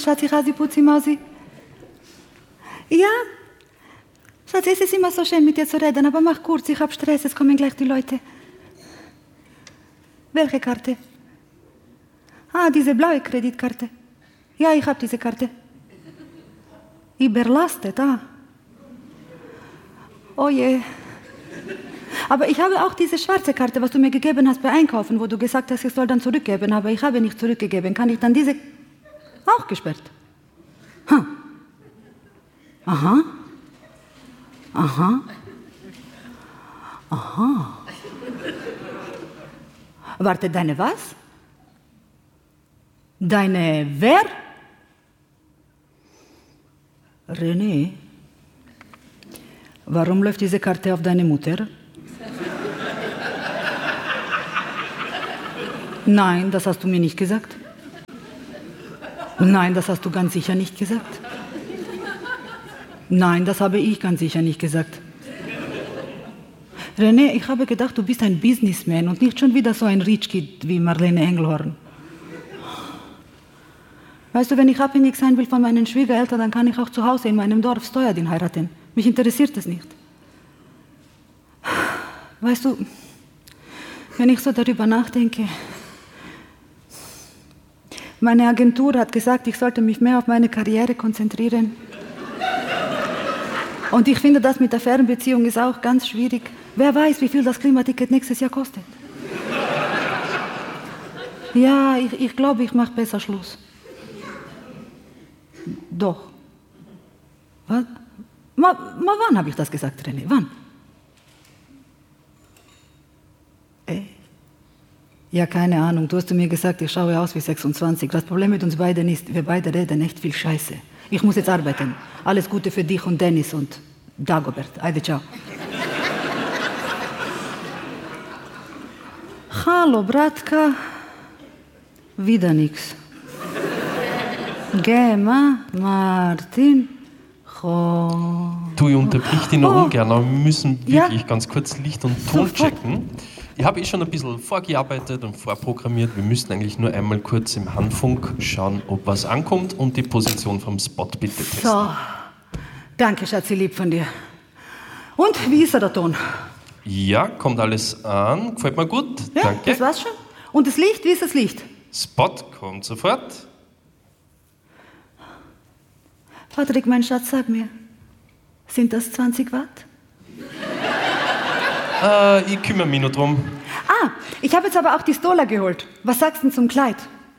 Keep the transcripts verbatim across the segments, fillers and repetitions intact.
Schatzi, Rasi, Putzi, Mausi. Ja? Schatz, es ist immer so schön, mit dir zu reden, aber mach kurz, ich hab Stress, es kommen gleich die Leute. Welche Karte? Ah, diese blaue Kreditkarte. Ja, ich hab diese Karte. Überlastet, ah. Oh je. Aber ich habe auch diese schwarze Karte, was du mir gegeben hast bei Einkaufen, wo du gesagt hast, ich soll dann zurückgeben, aber ich habe nicht zurückgegeben. Kann ich dann diese auch gesperrt? Hm. Aha. Aha. Aha. Warte, deine was? Deine wer? René, warum läuft diese Karte auf deine Mutter? Nein, das hast du mir nicht gesagt. Nein, das hast du ganz sicher nicht gesagt. Nein, das habe ich ganz sicher nicht gesagt. René, ich habe gedacht, du bist ein Businessman und nicht schon wieder so ein Rich Kid wie Marlene Engelhorn. Weißt du, wenn ich abhängig sein will von meinen Schwiegereltern, dann kann ich auch zu Hause in meinem Dorf Steuerdien heiraten. Mich interessiert das nicht. Weißt du, wenn ich so darüber nachdenke, meine Agentur hat gesagt, ich sollte mich mehr auf meine Karriere konzentrieren. Und ich finde, das mit der Fernbeziehung ist auch ganz schwierig. Wer weiß, wie viel das Klimaticket nächstes Jahr kostet. Ja, ich, ich glaube, ich mache besser Schluss. Doch. Was? Mal, mal wann habe ich das gesagt, René? Wann? Äh? Ja, keine Ahnung. Du hast zu mir gesagt, ich schaue aus wie sechsundzwanzig. Das Problem mit uns beiden ist, wir beide reden echt viel Scheiße. Ich muss jetzt arbeiten. Alles Gute für dich und Dennis und Dagobert. Heide, ciao. Hallo, Bratka. Wieder nix. Gema, Martin, Cho. Du, ich unterbrich dich noch Oh. ungern, aber wir müssen wirklich Ja. ganz kurz Licht und Ton Sofort. checken. Ich habe eh schon ein bisschen vorgearbeitet und vorprogrammiert. Wir müssen eigentlich nur einmal kurz im Handfunk schauen, ob was ankommt und die Position vom Spot bitte testen. So. Danke, Schatzi, lieb von dir. Und, wie ist er, der Ton? Ja, kommt alles an. Gefällt mir gut. Ja, Danke. das war's schon. Und das Licht, wie ist das Licht? Spot kommt sofort. Patrick, mein Schatz, sag mir, sind das zwanzig Watt? Äh, ich kümmere mich noch drum. Ah, ich habe jetzt aber auch die Stola geholt. Was sagst du denn zum Kleid?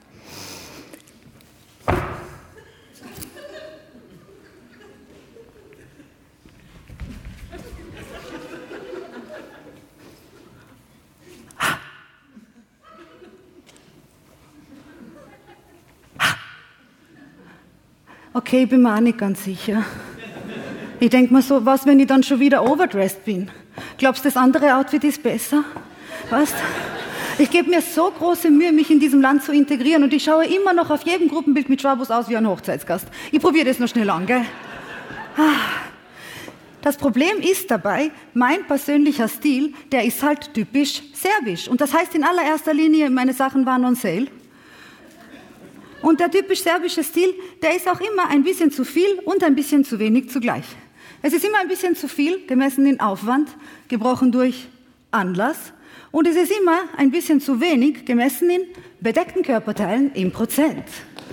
Okay, ich bin mir auch nicht ganz sicher. Ich denke mir so, was, wenn ich dann schon wieder overdressed bin? Glaubst du, das andere Outfit ist besser? Weißt? Ich gebe mir so große Mühe, mich in diesem Land zu integrieren und ich schaue immer noch auf jedem Gruppenbild mit Schwabus aus wie ein Hochzeitsgast. Ich probiere das noch schnell an, gell? Das Problem ist dabei, mein persönlicher Stil, der ist halt typisch serbisch. Und das heißt in allererster Linie, meine Sachen waren on sale. Und der typisch serbische Stil, der ist auch immer ein bisschen zu viel und ein bisschen zu wenig zugleich. Es ist immer ein bisschen zu viel, gemessen in Aufwand, gebrochen durch Anlass. Und es ist immer ein bisschen zu wenig, gemessen in bedeckten Körperteilen im Prozent.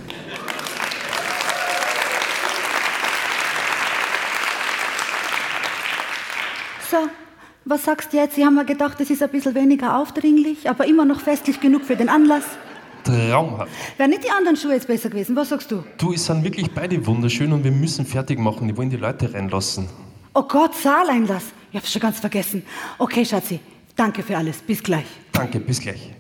So, was sagst du jetzt? Sie haben mir gedacht, es ist ein bisschen weniger aufdringlich, aber immer noch festlich genug für den Anlass. Traumhaft. Wären nicht die anderen Schuhe jetzt besser gewesen? Was sagst du? Du, es sind wirklich beide wunderschön und wir müssen fertig machen. Die wollen die Leute reinlassen. Oh Gott, Saaleinlass. Ich hab's schon ganz vergessen. Okay, Schatzi, danke für alles. Bis gleich. Danke, bis gleich.